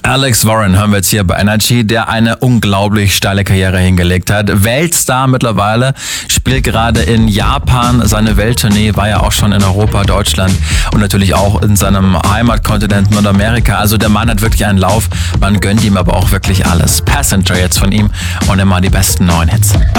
Alex Warren haben wir jetzt hier bei Energy, der eine unglaublich steile Karriere hingelegt hat. Weltstar mittlerweile, spielt gerade in Japan. Seine Welttournee war ja auch schon in Europa, Deutschland und natürlich auch in seinem Heimatkontinent Nordamerika. Also der Mann hat wirklich einen Lauf. Man gönnt ihm aber auch wirklich alles. Passenger jetzt von ihm und immer die besten neuen Hits.